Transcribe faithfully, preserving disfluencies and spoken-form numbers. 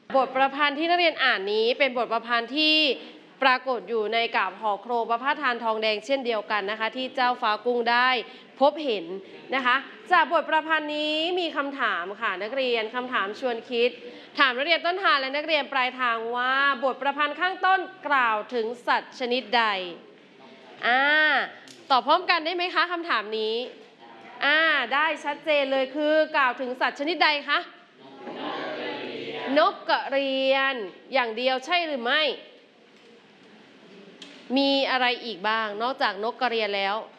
บทประพันธ์ที่นักเรียนอ่านนี้เป็นบทประพันธ์ที่ปรากฏอยู่ในกาบห่อโครงพระพาทานทองแดงเช่นเดียวกันนะคะที่เจ้าฟ้ากุ้งได้พบเห็นนะคะจากบทประพันธ์นี้มีคำถามค่ะนักเรียนคำถามชวนคิดถามนักเรียนต้นทางและนักเรียนปลายทางว่าบทประพันธ์ข้างต้นกล่าวถึงสัตว์ชนิดใดอ่าตอบพร้อมกันได้ไหมคะคำถามนี้อ่าได้ชัดเจนเลยคือกล่าวถึงสัตว์ชนิดใดคะนกกระเรียนอย่างเดียวใช่หรือไม่มีอะไรอีกบ้างนอกจากนกกระเรียนแล้ว